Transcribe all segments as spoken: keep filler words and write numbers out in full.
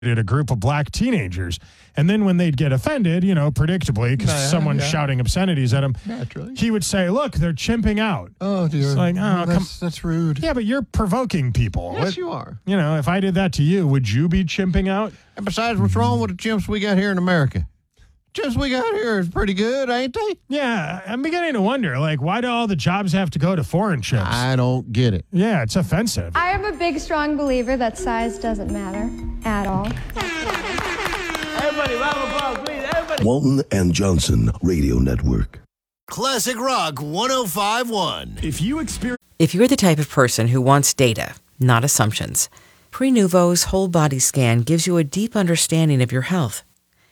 a group of black teenagers. And then when they'd get offended, you know, predictably, because Yeah, someone's yeah. shouting obscenities at him, Naturally. he would say, look, they're chimping out. Oh, dear. It's like, oh, Well, come. that's, that's rude. Yeah, but you're provoking people. Yes, What- you are. You know, if I did that to you, would you be chimping out? And besides, what's wrong with the chimps we got here in America? Chimps we got here is pretty good, ain't they? Yeah, I'm beginning to wonder, like, why do all the jobs have to go to foreign chimps? I don't get it. Yeah, it's offensive. I am a big, strong believer that size doesn't matter at all. Everybody, round of applause, please. Everybody. Walton and Johnson Radio Network. Classic Rock one oh five point one. If you experience... If you're the type of person who wants data, not assumptions, Prenuvo's whole body scan gives you a deep understanding of your health.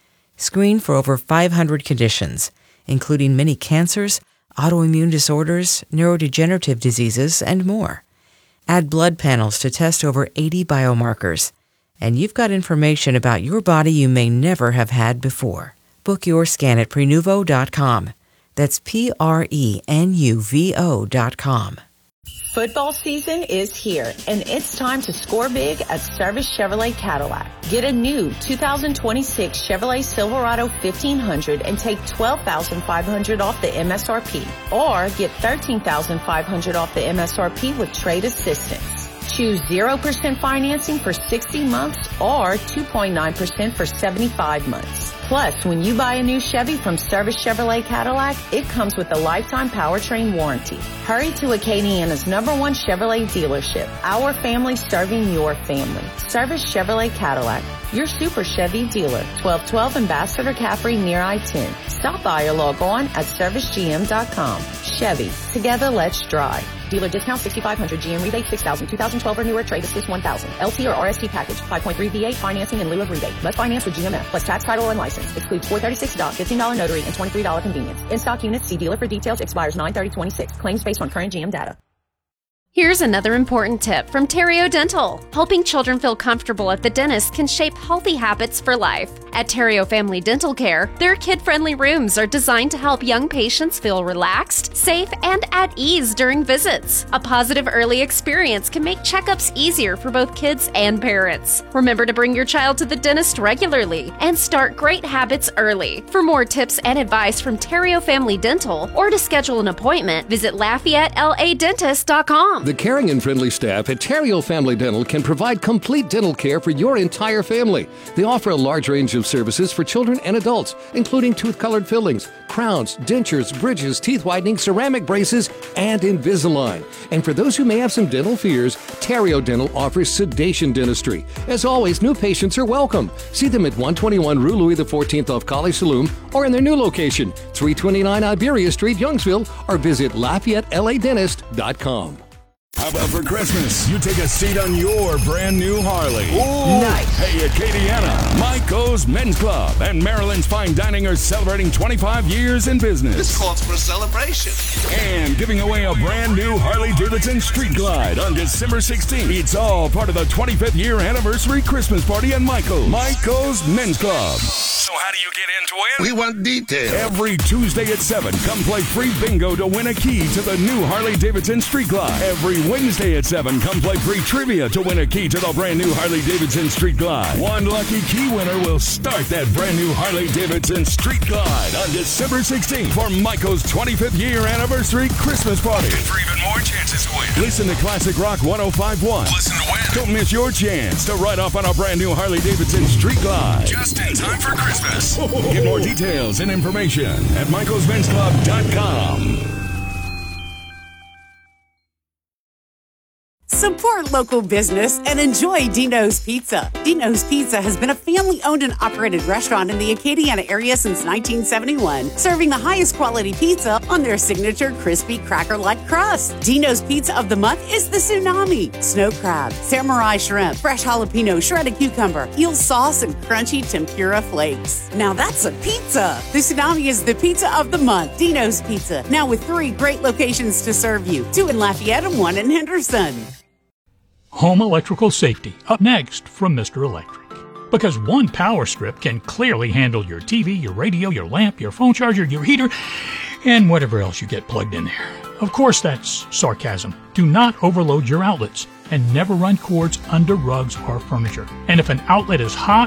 Screen for over five hundred conditions, including many cancers, autoimmune disorders, neurodegenerative diseases, and more. Add blood panels to test over eighty biomarkers, and you've got information about your body you may never have had before. Book your scan at Prenuvo dot com. That's P R E N U V O dot com. Football season is here, and it's time to score big at Service Chevrolet Cadillac. Get a new two thousand twenty-six Chevrolet Silverado fifteen hundred and take twelve thousand five hundred dollars off the M S R P. Or get thirteen thousand five hundred dollars off the M S R P with trade assistance. Choose zero percent financing for sixty months or two point nine percent for seventy-five months. Plus, when you buy a new Chevy from Service Chevrolet Cadillac, it comes with a lifetime powertrain warranty. Hurry to Acadiana's number one Chevrolet dealership. Our family serving your family. Service Chevrolet Cadillac, your super Chevy dealer. twelve twelve Ambassador Caffrey near I ten. Stop by or log on at service g m dot com. Chevy, together let's drive. Dealer discount sixty-five hundred, G M rebate six thousand, two thousand twelve or newer, trade assist one thousand. L T or R S T package, five point three V eight financing in lieu of rebate. Must finance with G M F, plus tax, title, and license. Excludes four hundred thirty-six dollars, fifteen dollars notary, and twenty-three dollars convenience. In stock units, see dealer for details, expires nine thirty twenty-six. Claims based on current G M data. Here's another important tip from Terrio Dental. Helping children feel comfortable at the dentist can shape healthy habits for life. At Terrio Family Dental Care, their kid-friendly rooms are designed to help young patients feel relaxed, safe, and at ease during visits. A positive early experience can make checkups easier for both kids and parents. Remember to bring your child to the dentist regularly and start great habits early. For more tips and advice from Terrio Family Dental or to schedule an appointment, visit Lafayette L A Dentist dot com. The caring and friendly staff at Terrio Family Dental can provide complete dental care for your entire family. They offer a large range of services for children and adults, including tooth-colored fillings, crowns, dentures, bridges, teeth whitening, ceramic braces, and Invisalign. And for those who may have some dental fears, Terrio Dental offers sedation dentistry. As always, new patients are welcome. See them at one twenty-one Rue Louis the fourteenth off College Saloon or in their new location, three twenty-nine Iberia Street, Youngsville, or visit Lafayette L A Dentist dot com. How about for Christmas, you take a seat on your brand new Harley? Ooh, nice. Hey, Acadiana, Michael's Men's Club and Maryland's Fine Dining are celebrating twenty-five years in business. This calls for a celebration. And giving away a brand new Harley-Davidson Street Glide on December sixteenth. It's all part of the twenty-fifth year anniversary Christmas party at Michael's. Michael's Men's Club. So how do you get in to win? We want details. Every Tuesday at seven, come play free bingo to win a key to the new Harley-Davidson Street Glide. Every Wednesday at seven, come play free trivia to win a key to the brand new Harley-Davidson Street Glide. One lucky key winner will start that brand new Harley-Davidson Street Glide on December sixteenth for Michael's twenty-fifth year anniversary Christmas party. And for even more chances to win, Listen to Classic Rock one oh five point one. Listen to win. Don't miss your chance to ride off on a brand new Harley-Davidson Street Glide. Just in time for Christmas. Get more details and information at michaels men's club dot com. Support local business and enjoy Dino's Pizza. Dino's Pizza has been a family-owned and operated restaurant in the Acadiana area since nineteen seventy-one, serving the highest quality pizza on their signature crispy cracker-like crust. Dino's Pizza of the month is the Tsunami, snow crab, samurai shrimp, fresh jalapeno, shredded cucumber, eel sauce, and crunchy tempura flakes. Now that's a pizza. The Tsunami is the pizza of the month. Dino's Pizza, now with three great locations to serve you, two in Lafayette and one in Henderson. Home electrical safety, up next from Mister Electric. Because one power strip can clearly handle your T V, your radio, your lamp, your phone charger, your heater, and whatever else you get plugged in there. Of course, that's sarcasm. Do not overload your outlets. and never run cords under rugs or furniture. And if an outlet is hot